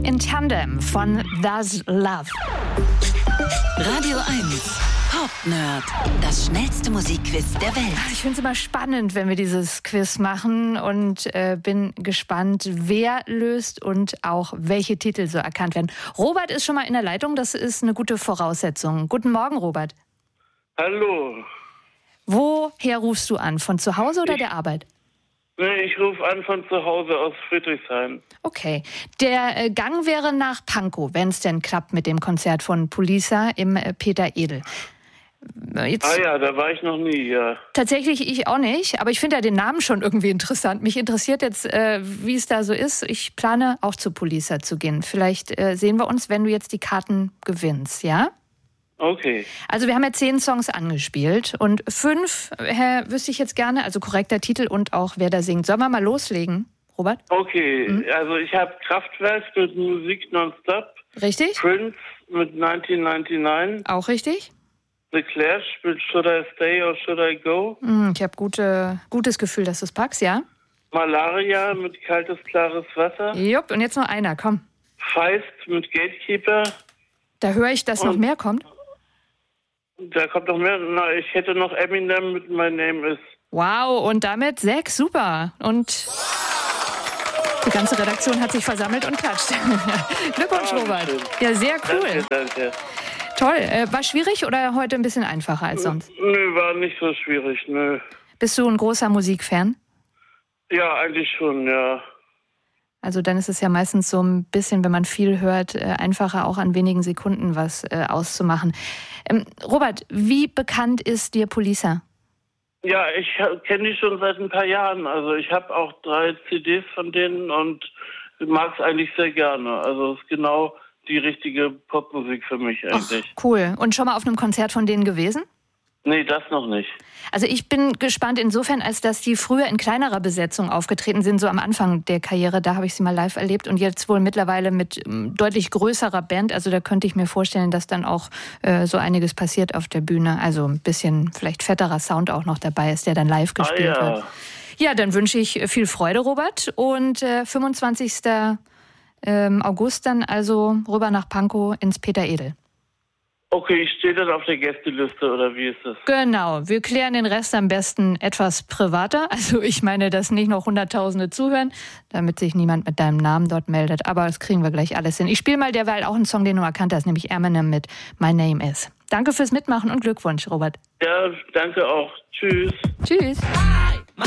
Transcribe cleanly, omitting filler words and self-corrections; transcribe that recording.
in Tandem von That's Love. Radio 1, Pop Nerd, das schnellste Musikquiz der Welt. Ich finde es immer spannend, wenn wir dieses Quiz machen und bin gespannt, wer löst und auch welche Titel so erkannt werden. Robert ist schon mal in der Leitung, das ist eine gute Voraussetzung. Guten Morgen, Robert. Hallo. Woher rufst du an? Von zu Hause oder der Arbeit? Nee, ich rufe an von zu Hause aus Friedrichshain. Okay. Der Gang wäre nach Pankow, wenn es denn klappt mit dem Konzert von Polisa im Peter Edel. Da war ich noch nie, ja. Tatsächlich ich auch nicht, aber ich finde ja den Namen schon irgendwie interessant. Mich interessiert jetzt, wie es da so ist. Ich plane auch zu Polisa zu gehen. Vielleicht sehen wir uns, wenn du jetzt die Karten gewinnst, ja? Okay. Also wir haben ja 10 Songs angespielt und 5 wüsste ich jetzt gerne, also korrekter Titel und auch wer da singt. Sollen wir mal loslegen, Robert? Okay, Also ich habe Kraftwerk mit Musik nonstop. Richtig. Prince mit 1999. Auch richtig. The Clash mit Should I Stay or Should I Go? Ich habe gutes Gefühl, dass du es packst, ja? Malaria mit Kaltes, klares Wasser. Jupp, und jetzt noch einer, komm. Feist mit Gatekeeper. Da höre ich, dass noch mehr kommt. Da kommt noch mehr. Na, ich hätte noch Eminem mit My Name Is. Wow, und damit 6, super. Und die ganze Redaktion hat sich versammelt und klatscht. Glückwunsch, Robert. Ja, sehr cool. Danke. Toll. War schwierig oder heute ein bisschen einfacher als sonst? Nö, war nicht so schwierig, nö. Bist du ein großer Musikfan? Ja, eigentlich schon, ja. Also dann ist es ja meistens so ein bisschen, wenn man viel hört, einfacher auch an wenigen Sekunden was auszumachen. Robert, wie bekannt ist dir Polisa? Ja, ich kenne die schon seit ein paar Jahren. Also ich habe auch 3 CDs von denen und mag es eigentlich sehr gerne. Also es ist genau die richtige Popmusik für mich eigentlich. Ach, cool. Und schon mal auf einem Konzert von denen gewesen? Nee, das noch nicht. Also ich bin gespannt insofern, als dass die früher in kleinerer Besetzung aufgetreten sind, so am Anfang der Karriere. Da habe ich sie mal live erlebt und jetzt wohl mittlerweile mit deutlich größerer Band. Also da könnte ich mir vorstellen, dass dann auch so einiges passiert auf der Bühne. Also ein bisschen vielleicht fetterer Sound auch noch dabei ist, der dann live gespielt wird. Ja, dann wünsche ich viel Freude, Robert. Und 25. August dann also rüber nach Pankow ins Peter Edel. Okay, ich stehe dann auf der Gästeliste, oder wie ist das? Genau, wir klären den Rest am besten etwas privater. Also ich meine, dass nicht noch Hunderttausende zuhören, damit sich niemand mit deinem Namen dort meldet. Aber das kriegen wir gleich alles hin. Ich spiele mal derweil auch einen Song, den du erkannt hast, nämlich Eminem mit My Name Is. Danke fürs Mitmachen und Glückwunsch, Robert. Ja, danke auch. Tschüss. Tschüss.